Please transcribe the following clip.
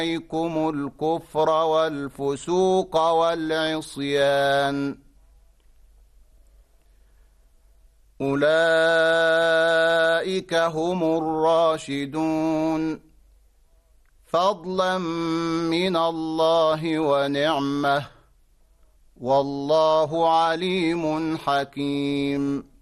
عليكم الكفر والفسوق والعصيان أولئك هم الراشدون فضلا من الله ونعمة والله عليم حكيم